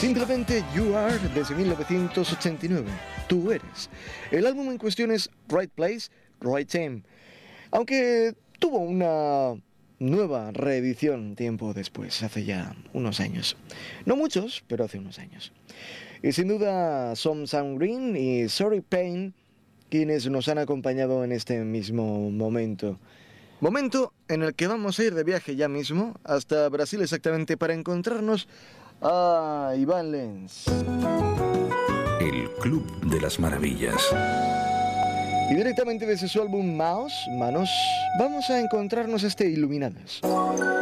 Simplemente You Are, desde 1989. Tú eres. El álbum en cuestión es Right Place, Right Time, aunque tuvo una nueva reedición tiempo después, hace ya unos años. No muchos, pero hace unos años. Y sin duda, Some Sound Green y Sorry Pain, quienes nos han acompañado en este mismo momento. Momento en el que vamos a ir de viaje ya mismo, hasta Brasil exactamente, para encontrarnos a Iván Lens. El Club de las Maravillas. Y directamente desde su álbum Manos, vamos a encontrarnos Iluminadas.